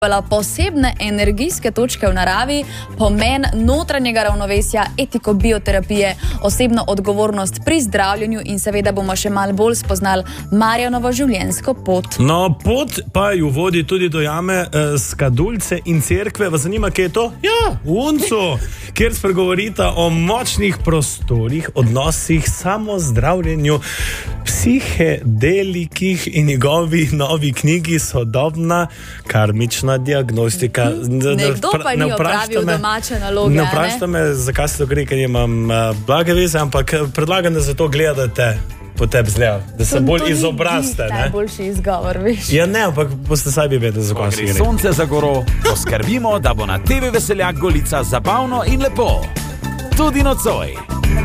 posebne energijske točke v naravi, pomen notranjega ravnovesja, etiko bioterapije, osebno odgovornost pri zdravljenju in seveda bomo še malo bolj spoznali Marjanovo življenjsko pot. No, pot pa ju vodi tudi do jame Skadulce in cerkve. Vas zanima, kaj je to? Ja, v Uncu, kjer spregovorita o močnih prostorih, odnosih, samozdravljenju, psihedelikih in njegovi novi knjigi Sodobna karmična diagnostika. Nekdo pa ni opravil domače naloge. Ne vprašajte me, zakaj se to gre, ker imam blage veze, ampak predlagam, da zato gledate po tebi zleva, da se bolj izobrazite. To ni najboljši izgovor, veš. Ja ne, ampak boste sami vedeli, zakaj se gre. Sonce za goro, poskrbimo, da bo na TV Veseljak Golica zabavno in lepo. Tudi nocoj.